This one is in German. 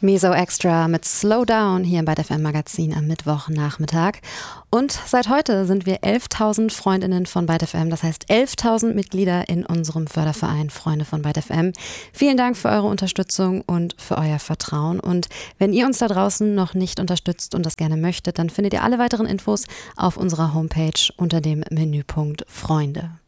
Meso Extra mit Slow Down hier im BITE FM Magazin am Mittwochnachmittag. Und seit heute sind wir 11.000 Freundinnen von BITE FM, das heißt 11.000 Mitglieder in unserem Förderverein Freunde von BITE FM. Vielen Dank für eure Unterstützung und für euer Vertrauen. Und wenn ihr uns da draußen noch nicht unterstützt und das gerne möchtet, dann findet ihr alle weiteren Infos auf unserer Homepage unter dem Menüpunkt Freunde.